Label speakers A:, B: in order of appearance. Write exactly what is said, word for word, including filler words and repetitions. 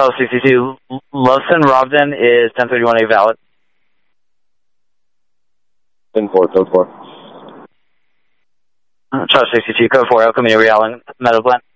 A: Charles sixty-two, Loveson Robden is ten thirty-one A valid.
B: ten four, code four.
A: Charles sixty-two, code four, El Camino Real and Meadow Glen.